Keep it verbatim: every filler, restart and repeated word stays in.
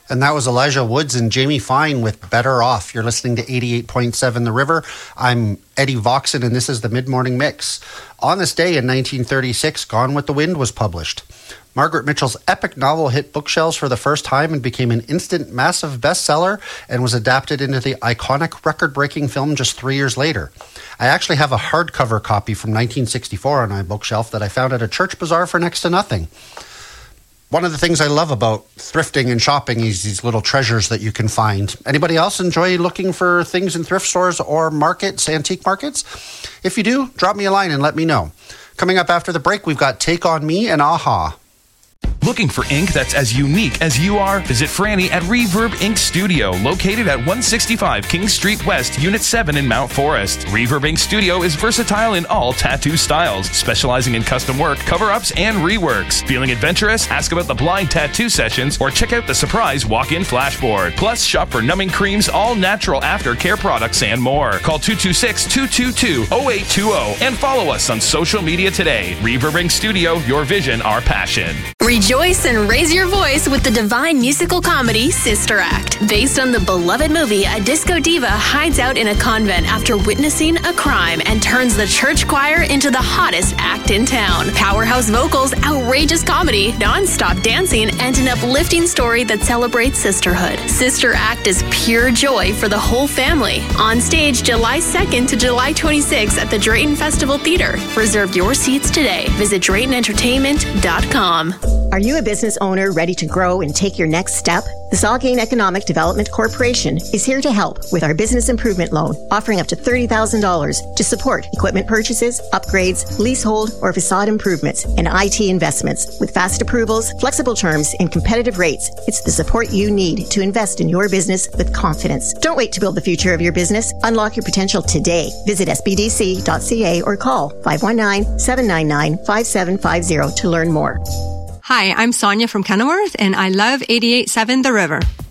And that was Elijah Woods and Jamie Fine with Better Off. You're listening to eighty-eight point seven The River. I'm Eddie Voxon, and this is the Mid-Morning Mix. On this day in nineteen thirty-six, Gone with the Wind was published. Margaret Mitchell's epic novel hit bookshelves for the first time and became an instant massive bestseller and was adapted into the iconic record-breaking film just three years later. I actually have a hardcover copy from nineteen sixty-four on my bookshelf that I found at a church bazaar for next to nothing. One of the things I love about thrifting and shopping is these little treasures that you can find. Anybody else enjoy looking for things in thrift stores or markets, antique markets? If you do, drop me a line and let me know. Coming up after the break, we've got Take On Me and Aha. Looking for ink that's as unique as you are? Visit Franny at Reverb Ink Studio, located at one sixty-five King Street West, Unit seven in Mount Forest. Reverb Ink Studio is versatile in all tattoo styles, specializing in custom work, cover-ups, and reworks. Feeling adventurous? Ask about the blind tattoo sessions or check out the surprise walk-in flashboard. Plus, shop for numbing creams, all natural aftercare products, and more. Call two two six, two two two, zero eight two zero and follow us on social media today. Reverb Ink Studio, your vision, our passion. Rejoice and raise your voice with the divine musical comedy Sister Act. Based on the beloved movie, a disco diva hides out in a convent after witnessing a crime and turns the church choir into the hottest act in town. Powerhouse vocals, outrageous comedy, non-stop dancing, and an uplifting story that celebrates sisterhood. Sister Act is pure joy for the whole family. On stage July second to July twenty-sixth at the Drayton Festival Theater. Reserve your seats today. Visit Drayton Entertainment dot com. Are you a business owner ready to grow and take your next step? The Saugeen Economic Development Corporation is here to help with our business improvement loan, offering up to thirty thousand dollars to support equipment purchases, upgrades, leasehold, or facade improvements, and I T investments. With fast approvals, flexible terms, and competitive rates, it's the support you need to invest in your business with confidence. Don't wait to build the future of your business. Unlock your potential today. Visit S B D C dot C A or call five one nine, seven nine nine, five seven five zero to learn more. Hi, I'm Sonia from Kenilworth, and I love eighty-eight point seven The River.